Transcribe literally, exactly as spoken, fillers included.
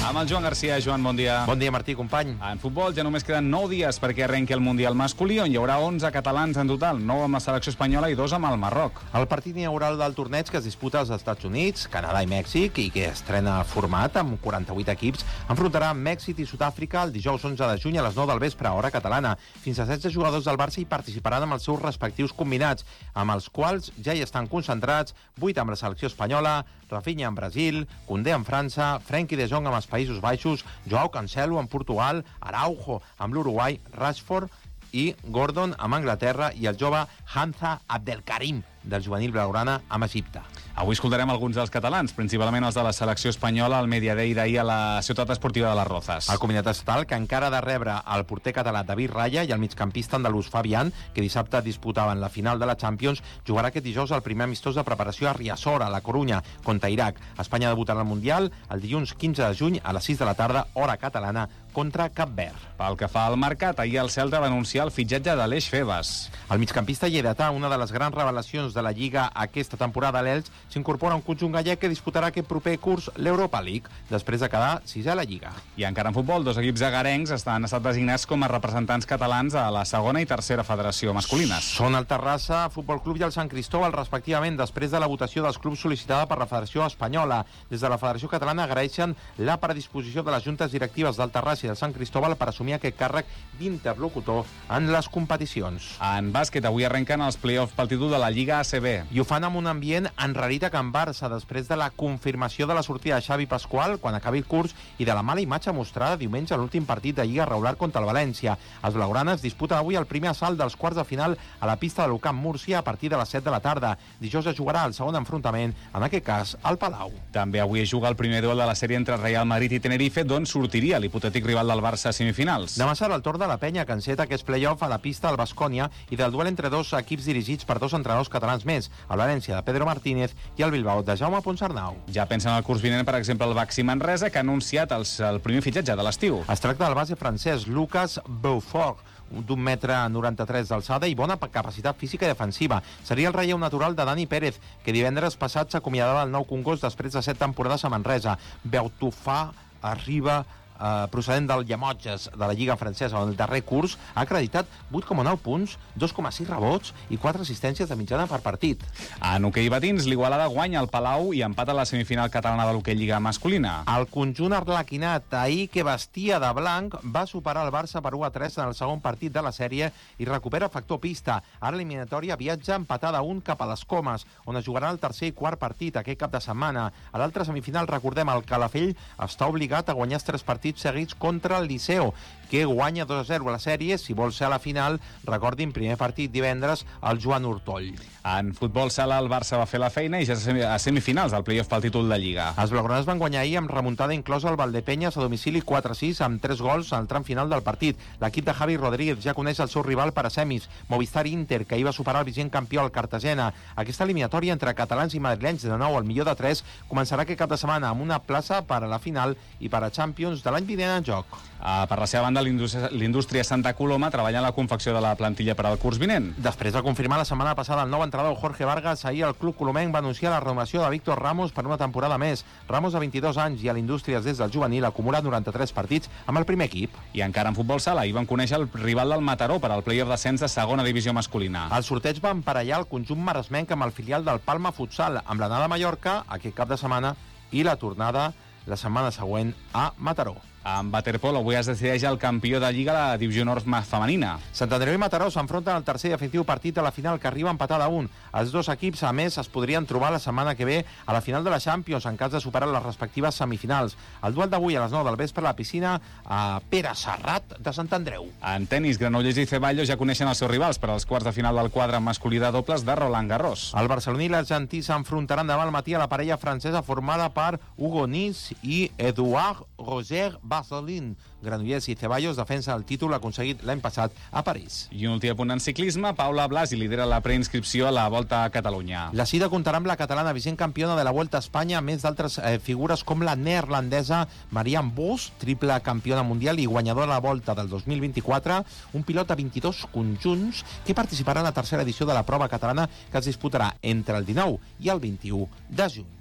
Amb el Joan Garcia. Joan, bon dia. Bon dia, Martí, company. En futbol ja només queden nou dies perquè arrenqui el Mundial masculí, on hi haurà onze catalans en total, nou amb la selecció espanyola i dos amb el Marroc. El partit inaugural del torneig que es disputa als Estats Units, Canadà i Mèxic i que estrena format amb quaranta-vuit equips, enfrontarà Mèxic i Sud-àfrica el dijous onze de juny a les nou del vespre, hora catalana. Fins a setze jugadors del Barça hi participaran amb els seus respectius combinats, amb els quals ja hi estan concentrats, vuit amb la selecció espanyola, Rafinha en Brasil, Koundé en França, Frenkie de Jong amb els Països Baixos, Joao Cancelo en Portugal, Araujo amb l'Uruguai, Rashford i Gordon amb Anglaterra i el jove Hamza Abdelkarim del juvenil blaugrana amb Egipte. Avui escoltarem alguns dels catalans, principalment els de la selecció espanyola al Media Day d'ahir a la Ciutat Esportiva de les Rozas. El comunitat estatal, que encara ha de rebre el porter català David Raya i el migcampista andalús Fabián, que dissabte disputaven la final de la Champions, jugarà aquest dijous el primer amistós de preparació a Riazor, a la Corunya, contra Iraq. Espanya debutarà al Mundial el dilluns quinze de juny a les sis de la tarda, hora catalana, contra Cap Verd. Pel que fa al mercat, ahir el Celta va anunciar el fitxatge d'Aleix Febas. El migcampista lleidatà, una de les grans revelacions de la Lliga aquesta temporada a l'Elx, s'incorpora a un conjunt gallec que disputarà aquest proper curs l'Europa League, després de quedar sisè a la Lliga. I encara en futbol, dos equips agarencs estan estat designats com a representants catalans a la segona i tercera federació masculines. Són el Terrassa Futbol Club i el Sant Cristóbal, respectivament, després de la votació dels clubs sol·licitada per la Federació Espanyola. Des de la Federació Catalana agraeixen la predisposició de les juntes directives del Terrassa i del Sant Cristóbal per assumir aquest càrrec d'interlocutor en les competicions. En bàsquet, avui arrenquen els play-offs pel títol de la Lliga A C B. I ho fan amb un ambient enrarit a Can Barça, després de la confirmació de la sortida de Xavi Pasqual quan acabi el curs i de la mala imatge mostrada diumenge a l'últim partit de Lliga regular contra el València. Els blaugranes disputen avui el primer assalt dels quarts de final a la pista de l'Ucamp Múrcia a partir de les set de la tarda. Dijous es jugarà el segon enfrontament, en aquest cas al Palau. També avui es juga el primer duel de la sèrie entre Real Madrid i Tenerife, d'on sortiria l'hipotètic rival del Barça a semifinals. Demà serà el torn de la penya, que enceta aquest play-off a la pista del Baskonia i del duel entre dos equips dirigits per dos entrenadors catalans més, el València de Pedro Martínez i el Bilbao de Jaume Ponsarnau. Ja pensen al curs vinent, per exemple, el Baxi Manresa, que ha anunciat els, el primer fitxatge de l'estiu. Es tracta del base francès Lucas Beaufort, d'un metre noranta-tres d'alçada i bona capacitat física i defensiva. Seria el relleu natural de Dani Pérez, que divendres passat s'acomiadava del Nou Congost després de set temporades a Manresa. Beaufort arriba Uh, procedent del Llemotges de la Lliga francesa, on el darrer curs ha acreditat vuit coma nou punts, dos coma sis rebots i quatre assistències de mitjana per partit. En hoquei patins, l'Igualada guanya el Palau i empata la semifinal catalana de l'hoquei Lliga masculina. El conjunt arlequinat, ahir que vestia de blanc, va superar el Barça per u a tres en el segon partit de la sèrie i recupera factor pista. Ara l'eliminatòria viatja empatada un cap a les Comes, on es jugarà el tercer i quart partit aquest cap de setmana. A l'altra semifinal, recordem, el Calafell està obligat a guanyar els tres partits seguits contra el Liceo, que guanya dos a zero a la sèrie. Si vol ser a la final, recordin, primer partit divendres al Joan Hurtoll. En futbol sala, el Barça va fer la feina i ja és a semifinals del play-off pel títol de Lliga. Els blaugranes van guanyar ahir amb remuntada inclosa el Valdepenyes a domicili quatre a sis amb tres gols al tram final del partit. L'equip de Javi Rodríguez ja coneix el seu rival per a semis, Movistar Inter, que ahir va superar el vigent campió, el Cartagena. Aquesta eliminatòria entre catalans i madrilenys, de nou al millor de tres, començarà aquest cap de setmana amb una plaça per a la final i per a Champions de l'any vinent en joc. Uh, per la seva banda, l'indústria Santa Coloma treballa en la confecció de la plantilla per al curs vinent. Després de confirmar la setmana passada el nou entrenador Jorge Vargas, ahir el club colomenc va anunciar la renovació de Víctor Ramos per una temporada més. Ramos, de vint-i-dos anys, i a l'Indústries des del juvenil, acumula noranta-tres partits amb el primer equip. I encara en futbol sala, ahir van conèixer el rival del Mataró per al play-off d'ascens de segona divisió masculina. El sorteig va emparellar el conjunt maresmenc amb el filial del Palma Futsal, amb l'anada a Mallorca aquest cap de setmana i la tornada la setmana següent a Mataró. En waterpolo avui es decideix el campió de Lliga a la Divisió Nord femenina. Sant Andreu i Mataró s'enfronten al tercer i definitiu partit a la final, que arriba empatada a un. Els dos equips, a més, es podrien trobar la setmana que ve a la final de la Champions en cas de superar les respectives semifinals. El duel d'avui a les nou del vespre a la piscina a Pere Serrat de Sant Andreu. En tenis, Granollers i Ceballos ja coneixen els seus rivals per als quarts de final del quadre masculí de dobles de Roland Garros. El barceloní i l'argentí s'enfrontaran demà al matí a la parella francesa formada per Hugo Nis i Eduard Roger Vasselin. Granollers i Ceballos defensa el títol aconseguit l'any passat a París. I un últim apunt en ciclisme, Paula Blasi lidera la preinscripció a la Volta a Catalunya. La cita comptarà amb la catalana vigent campiona de la Volta a Espanya, a més d'altres eh, figures com la neerlandesa Marianne Vos, triple campiona mundial i guanyadora de la Volta del dos mil vint-i-quatre, un pilot de vint-i-dos conjunts que participarà en la tercera edició de la prova catalana, que es disputarà entre el dinou i el vint-i-u de juny.